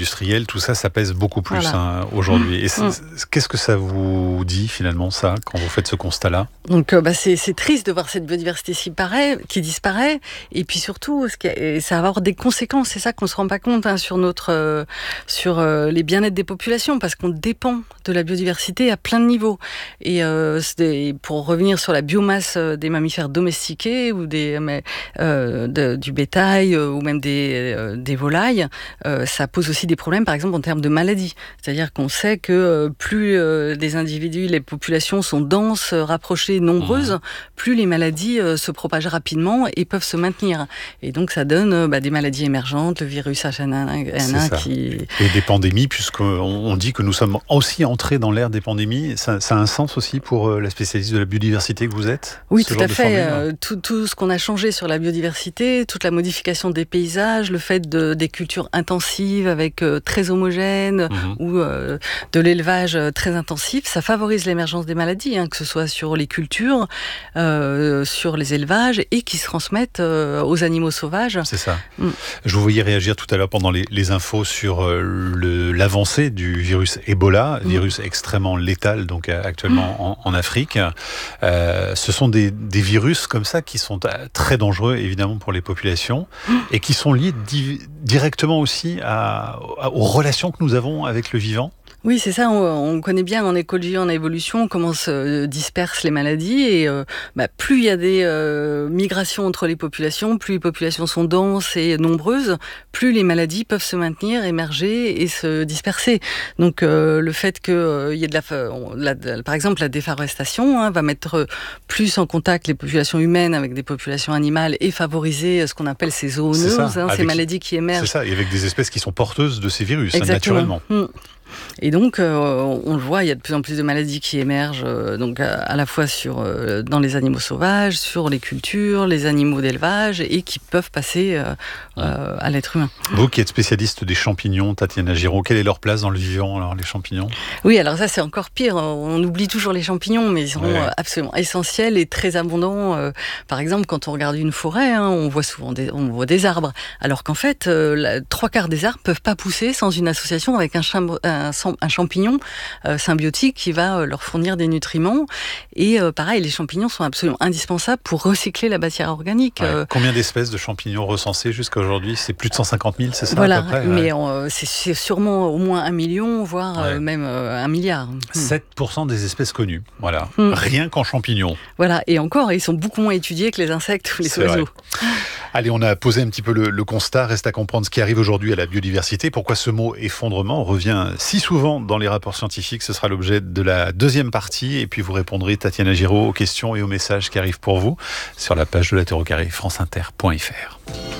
industriels, tout ça, ça pèse beaucoup plus aujourd'hui. Et qu'est-ce que ça vous dit finalement, ça, quand vous faites ce constat-là ? Donc c'est triste de voir cette biodiversité qui disparaît, et puis surtout ça va avoir des conséquences, c'est ça qu'on se rend pas compte sur les bien-être des populations, parce qu'on dépend de la biodiversité à plein de niveaux. Et pour revenir sur la biomasse des mammifères domestiqués ou du bétail ou même des volailles, ça pose aussi des problèmes, par exemple en termes de maladies. C'est-à-dire qu'on sait que plus les individus, les populations sont denses, rapprochées, nombreuses, plus les maladies se propagent rapidement et peuvent se maintenir. Et donc ça donne des maladies émergentes, le virus H1N1 Et des pandémies, puisqu'on dit que nous sommes aussi entrés dans l'ère des pandémies. Ça a un sens aussi pour la spécialiste de la biodiversité que vous êtes ? Oui, tout à fait. Tout ce qu'on a changé sur la biodiversité, toute la modification des paysages, le fait des cultures intensives avec très homogènes ou de l'élevage très intensif, ça favorise l'émergence des maladies, que ce soit sur les cultures, sur les élevages, et qui se transmettent aux animaux sauvages. C'est ça. Je vous voyais réagir tout à l'heure pendant les infos sur l'avancée du virus Ebola, virus extrêmement létal donc actuellement en Afrique. Ce sont des virus comme ça qui sont très dangereux évidemment pour les populations et qui sont liés directement aussi aux relations que nous avons avec le vivant. Oui, c'est ça. On connaît bien en écologie, en évolution, comment se dispersent les maladies. Et plus il y a des migrations entre les populations, plus les populations sont denses et nombreuses, plus les maladies peuvent se maintenir, émerger et se disperser. Donc le fait qu'il y ait par exemple la déforestation va mettre plus en contact les populations humaines avec des populations animales et favoriser ce qu'on appelle ces zoonoses, ces maladies qui émergent. C'est ça, et avec des espèces qui sont porteuses de ces virus, naturellement. Et donc, on le voit, il y a de plus en plus de maladies qui émergent, donc à la fois dans les animaux sauvages, sur les cultures, les animaux d'élevage, et qui peuvent passer à l'être humain. Vous qui êtes spécialiste des champignons, Tatiana Giraud, quelle est leur place dans le vivant, alors, les champignons ? Oui, alors ça, c'est encore pire. On oublie toujours les champignons, mais ils sont absolument essentiels et très abondants. Par exemple, quand on regarde une forêt, on voit souvent des arbres, alors qu'en fait, 3/4 des arbres peuvent pas pousser sans une association avec un champignon symbiotique qui va leur fournir des nutriments. Et pareil, les champignons sont absolument indispensables pour recycler la matière organique. Combien d'espèces de champignons recensées jusqu'à aujourd'hui ? C'est plus de 150 000, c'est ça, voilà, à peu près, mais c'est sûrement au moins 1 million, voire même 1 milliard. 7% des espèces connues, voilà. Rien qu'en champignons. Voilà, et encore, ils sont beaucoup moins étudiés que les insectes ou les oiseaux. Allez, on a posé un petit peu le constat. Reste à comprendre ce qui arrive aujourd'hui à la biodiversité. Pourquoi ce mot effondrement revient si souvent dans les rapports scientifiques. Ce sera l'objet de la deuxième partie. Et puis vous répondrez, Tatiana Giraud, aux questions et aux messages qui arrivent pour vous sur la page de la Terre au carré, franceinter.fr.